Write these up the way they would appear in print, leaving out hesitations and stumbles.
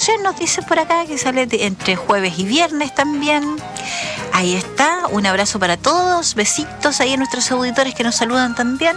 precipitaciones nos dicen por acá que sale entre jueves y viernes también. Ahí está, un abrazo para todos, besitos ahí a nuestros auditores que nos saludan también.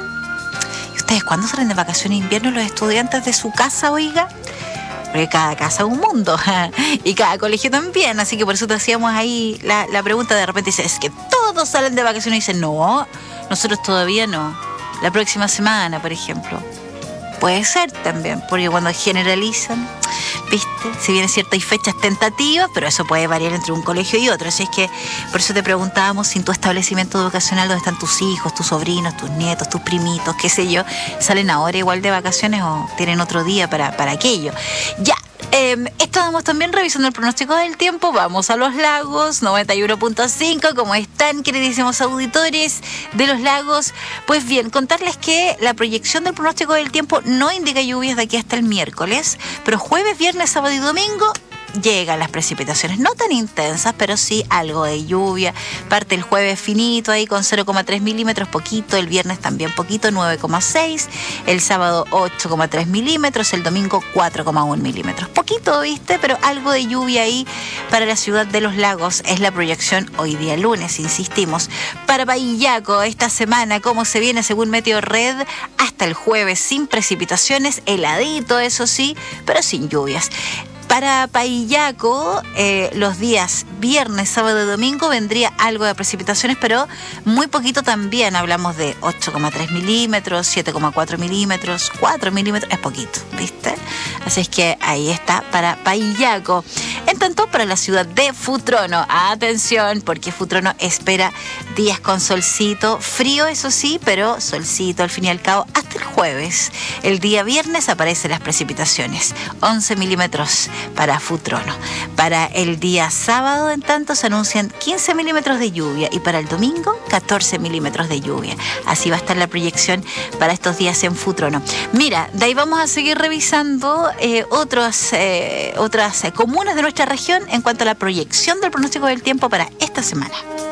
¿Y ustedes cuándo salen de vacaciones de invierno los estudiantes de su casa, oiga? Porque cada casa es un mundo y cada colegio también, así que por eso te hacíamos ahí la pregunta. De repente dice, es que todos salen de vacaciones, y dicen, no, nosotros todavía no, la próxima semana, por ejemplo. Puede ser también, porque cuando generalizan, viste, si bien es cierto hay fechas tentativas, pero eso puede variar entre un colegio y otro. Así es que por eso te preguntábamos si en tu establecimiento educacional donde están tus hijos, tus sobrinos, tus nietos, tus primitos, qué sé yo, salen ahora igual de vacaciones o tienen otro día para aquello. Ya. Estábamos también revisando el pronóstico del tiempo. Vamos a Los Lagos 91.5. ¿Cómo están, queridísimos auditores de Los Lagos? Pues bien, contarles que la proyección del pronóstico del tiempo no indica lluvias de aquí hasta el miércoles, pero jueves, viernes, sábado y domingo llegan las precipitaciones, no tan intensas, pero sí algo de lluvia. Parte el jueves finito ahí con 0,3 milímetros, poquito. El viernes también poquito, 9,6. El sábado 8,3 milímetros. El domingo 4,1 milímetros. Poquito, ¿viste? Pero algo de lluvia ahí para la ciudad de Los Lagos. Es la proyección hoy día lunes, insistimos. Para Pahillaco, esta semana, ¿cómo se viene según Meteorred? Hasta el jueves sin precipitaciones, heladito, eso sí, pero sin lluvias. Para Pahillaco, los días viernes, sábado y domingo vendría algo de precipitaciones, pero muy poquito también. Hablamos de 8,3 milímetros, 7,4 milímetros, 4 milímetros, es poquito, ¿viste? Así es que ahí está para Pahillaco. En tanto, para la ciudad de Futrono, atención, porque Futrono espera días con solcito, frío eso sí, pero solcito al fin y al cabo hasta el jueves. El día viernes aparecen las precipitaciones, 11 milímetros para Futrono. Para el día sábado, en tanto, se anuncian 15 milímetros de lluvia y para el domingo 14 milímetros de lluvia. Así va a estar la proyección para estos días en Futrono. Mira, de ahí vamos a seguir revisando otras comunas de nuestra región en cuanto a la proyección del pronóstico del tiempo para esta semana.